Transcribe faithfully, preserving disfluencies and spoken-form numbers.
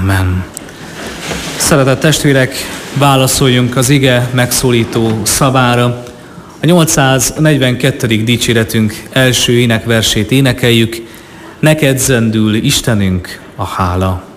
Amen. Szeretett testvérek, válaszoljunk az ige megszólító szavára. A nyolcszáznegyvenkettedik dicséretünk első énekversét énekeljük. Neked zendül Istenünk a hála.